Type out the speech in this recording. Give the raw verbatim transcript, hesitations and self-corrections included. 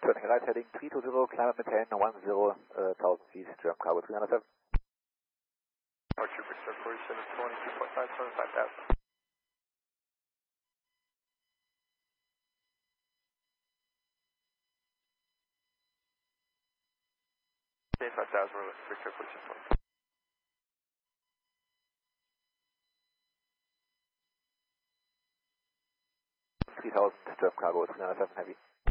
Turning right heading three two zero, climb and maintain one zero thousand feet, German cargo three hundred seven. Departure Victor forty-seven twenty-two point five seven five thousand. five thousand, Victor forty-seven twenty-two. three thousand, German cargo three hundred seven heavy.